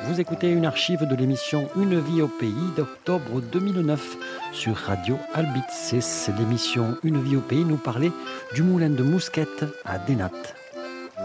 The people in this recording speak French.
Vous écoutez une archive de l'émission Une vie au pays d'octobre 2009 sur Radio Albitz. C'est l'émission Une vie au pays nous parlait du moulin de Mousquet à Dénat.